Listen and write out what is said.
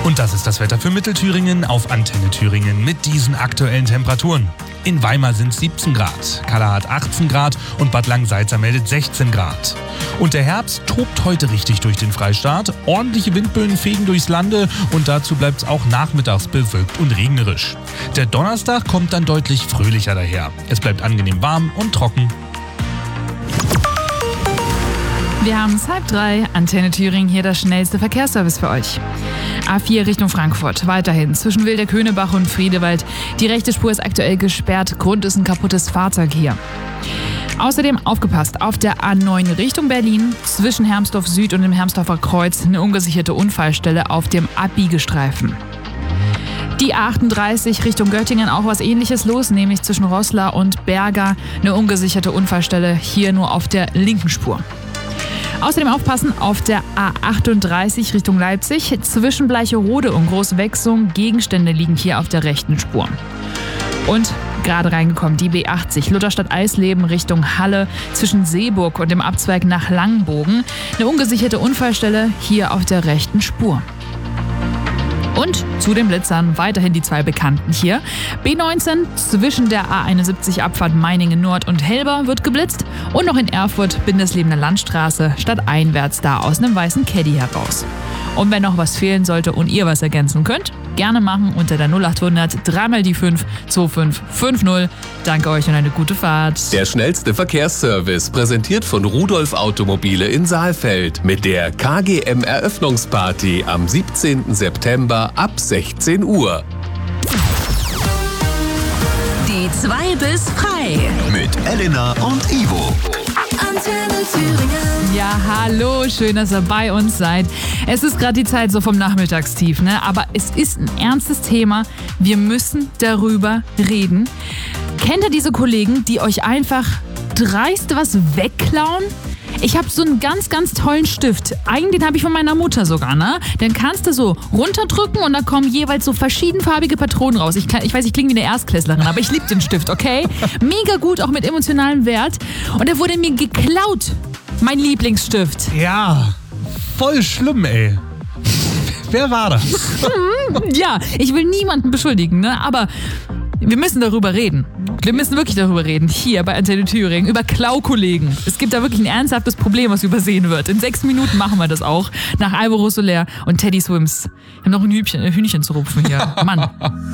Und das ist das Wetter für Mittelthüringen auf Antenne Thüringen mit diesen aktuellen Temperaturen. In Weimar sind es 17 Grad, Kalla hat 18 Grad und Bad Langsalza meldet 16 Grad. Und der Herbst tobt heute richtig durch den Freistaat. Ordentliche Windböen fegen durchs Lande und dazu bleibt es auch nachmittags bewölkt und regnerisch. Der Donnerstag kommt dann deutlich fröhlicher daher. Es bleibt angenehm warm und trocken. Wir haben es 2:30, Antenne Thüringen, hier der schnellste Verkehrsservice für euch. A4 Richtung Frankfurt, weiterhin zwischen Wilder-Köhnebach und Friedewald. Die rechte Spur ist aktuell gesperrt, Grund ist ein kaputtes Fahrzeug hier. Außerdem aufgepasst, auf der A9 Richtung Berlin, zwischen Hermsdorf Süd und dem Hermsdorfer Kreuz, eine ungesicherte Unfallstelle auf dem Abbiegestreifen. Die A38 Richtung Göttingen, auch was Ähnliches los, nämlich zwischen Roßla und Berga, eine ungesicherte Unfallstelle, hier nur auf der linken Spur. Außerdem aufpassen auf der A38 Richtung Leipzig, zwischen Bleicherode und Großwechsung, Gegenstände liegen hier auf der rechten Spur. Und gerade reingekommen, die B80 Lutherstadt-Eisleben Richtung Halle, zwischen Seeburg und dem Abzweig nach Langenbogen, eine ungesicherte Unfallstelle hier auf der rechten Spur. Und zu den Blitzern weiterhin die zwei Bekannten hier. B19 zwischen der A71 Abfahrt Meiningen Nord und Helber wird geblitzt und noch in Erfurt Bindeslebener Landstraße stadteinwärts da aus einem weißen Caddy heraus. Und wenn noch was fehlen sollte und ihr was ergänzen könnt, gerne machen unter der 0800 3 die 5 2550. Danke euch und eine gute Fahrt. Der schnellste Verkehrsservice, präsentiert von Rudolf Automobile in Saalfeld mit der KGM Eröffnungsparty am 17. September ab 16 Uhr. Die 2 bis frei. Mit Elena und Ivo. Antenne Thüringen. Ja, hallo, schön, dass ihr bei uns seid. Es ist gerade die Zeit so vom Nachmittagstief, ne? Aber es ist ein ernstes Thema. Wir müssen darüber reden. Kennt ihr diese Kollegen, die euch einfach dreist was wegklauen? Ich habe so einen ganz, ganz tollen Stift. Den habe ich von meiner Mutter sogar, ne? Den kannst du so runterdrücken und da kommen jeweils so verschiedenfarbige Patronen raus. Ich weiß, ich klinge wie eine Erstklässlerin, aber ich liebe den Stift, okay? Mega gut, auch mit emotionalem Wert. Und der wurde mir geklaut. Mein Lieblingsstift. Ja, voll schlimm, ey. Wer war das? Ja, ich will niemanden beschuldigen, ne? Aber wir müssen darüber reden. Wir müssen wirklich darüber reden, hier bei Antenne Thüringen, über Klaukollegen. Es gibt da wirklich ein ernsthaftes Problem, was übersehen wird. In 6 Minuten machen wir das auch, nach Alvaro Soler und Teddy Swims. Wir haben noch ein Hühnchen zu rupfen hier. Mann.